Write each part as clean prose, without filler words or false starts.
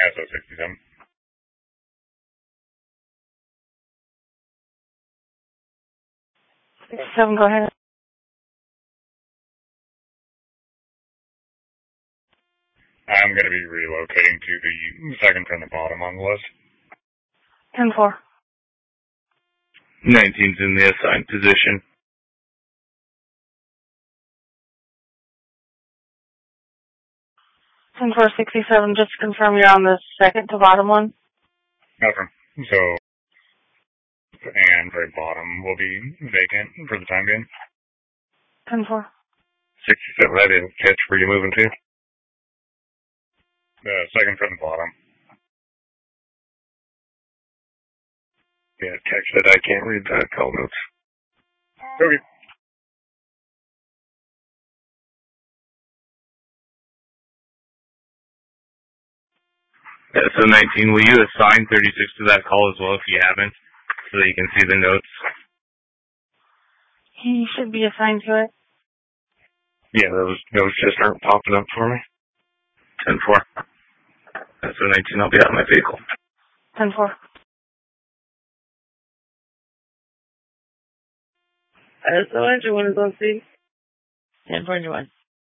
SO67. 67, go ahead. I'm going to be relocating to the second from the bottom on the list. 10-4. 19's in the assigned position. 10-4, 67, just to confirm you're on the second to bottom one? Nothing. So, and very bottom will be vacant for the time being. 10-4. 67, I didn't catch where you're moving to. The second from the bottom. Yeah, text that I can't read the call notes. Okay. SO19, will you assign 36 to that call as well if you haven't, so that you can see the notes? He should be assigned to it. Yeah, those notes just aren't popping up for me. 10-4. SO19, I'll be out of my vehicle. 10-4. SO21 is on scene. 1041.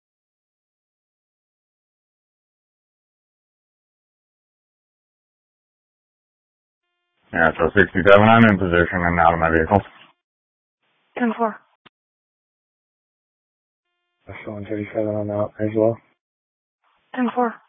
SO67, I'm in position and out of my vehicle. 10-4. SO137, I'm out as well. 10-4.